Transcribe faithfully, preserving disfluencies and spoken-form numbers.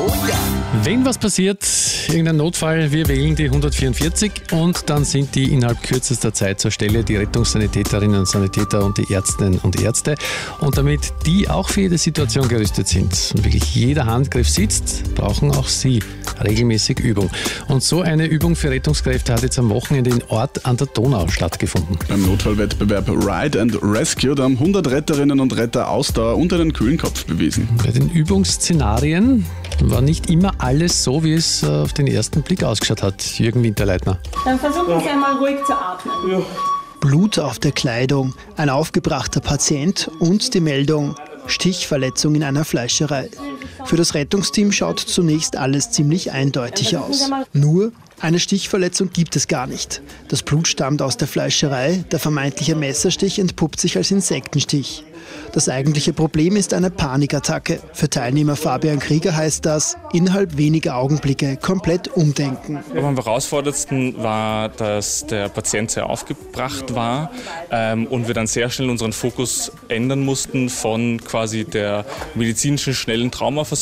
Oh ja. Wenn was passiert, irgendein Notfall, wir wählen die hundertvierundvierzig und dann sind die innerhalb kürzester Zeit zur Stelle, die Rettungssanitäterinnen und Sanitäter und die Ärztinnen und Ärzte. Und damit die auch für jede Situation gerüstet sind und wirklich jeder Handgriff sitzt, brauchen auch sie regelmäßig Übung. Und so eine Übung für Rettungskräfte hat jetzt am Wochenende in Ort an der Donau stattgefunden. Beim Notfallwettbewerb Ride and Rescue, da haben hundert Retterinnen und Retter Ausdauer und einen kühlen Kopf bewiesen. Bei den Übungsszenarien war nicht immer alles so, wie es auf den ersten Blick ausgeschaut hat. Jürgen Winterleitner. Dann versuchen Sie einmal ruhig zu atmen. Ja. Blut auf der Kleidung, ein aufgebrachter Patient und die Meldung Stichverletzung in einer Fleischerei. Für das Rettungsteam schaut zunächst alles ziemlich eindeutig aus. Nur eine Stichverletzung gibt es gar nicht. Das Blut stammt aus der Fleischerei, der vermeintliche Messerstich entpuppt sich als Insektenstich. Das eigentliche Problem ist eine Panikattacke. Für Teilnehmer Fabian Krieger heißt das, innerhalb weniger Augenblicke komplett umdenken. Am herausforderndsten war, dass der Patient sehr aufgebracht war ähm, und wir dann sehr schnell unseren Fokus ändern mussten von quasi der medizinischen schnellen Traumaversorgung